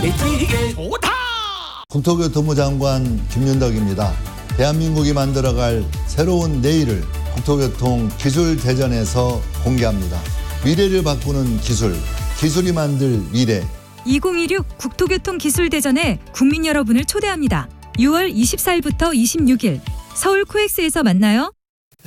되게 좋다. 국토교통부 장관 김윤덕입니다. 대한민국이 만들어갈 새로운 내일을 국토교통 기술대전에서 공개합니다. 미래를 바꾸는 기술, 기술이 만들 미래. 2016 국토교통기술대전에 국민 여러분을 초대합니다. 6월 24일부터 26일 서울 코엑스에서 만나요.